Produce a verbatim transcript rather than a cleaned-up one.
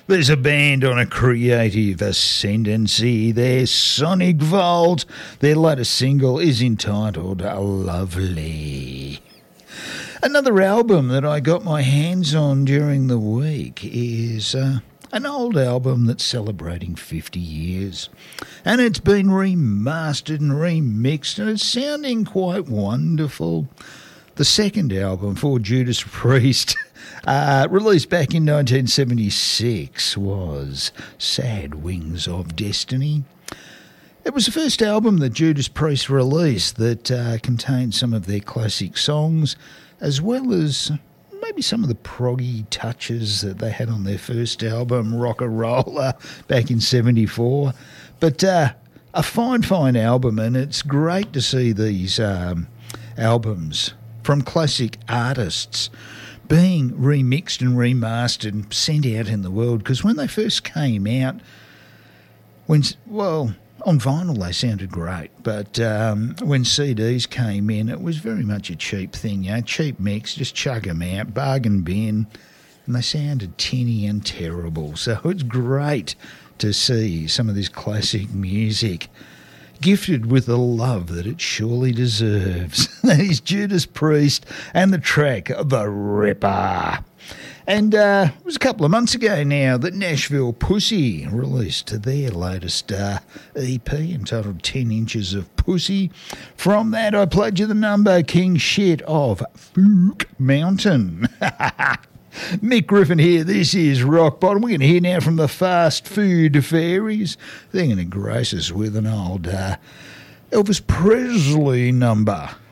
There's a band on a creative ascendancy. They're Sonic Volt. Their latest single is entitled Lovely. Another album that I got my hands on during the week is uh, an old album that's celebrating fifty years. And it's been remastered and remixed, and it's sounding quite wonderful. The second album for Judas Priest, uh, released back in nineteen seventy-six, was Sad Wings of Destiny. It was the first album that Judas Priest released that uh, contained some of their classic songs, as well as maybe some of the proggy touches that they had on their first album, Rock-a-Roller, back in seventy-four. But uh, a fine, fine album, and it's great to see these um, albums from classic artists being remixed and remastered and sent out in the world, because when they first came out, when well... on vinyl they sounded great, but um, when C Ds came in, it was very much a cheap thing, you know, cheap mix, just chug them out, bargain bin, and they sounded tinny and terrible. So it's great to see some of this classic music gifted with the love that it surely deserves. That is Judas Priest and the track The Ripper. And uh, it was a couple of months ago now that Nashville Pussy released their latest uh, E P entitled ten inches of Pussy. From that, I played you the number King Shit of Fook Mountain. Mick Griffin here. This is Rock Bottom. We're going to hear now from the Fast Food Fairies. They're going to grace us with an old uh, Elvis Presley number.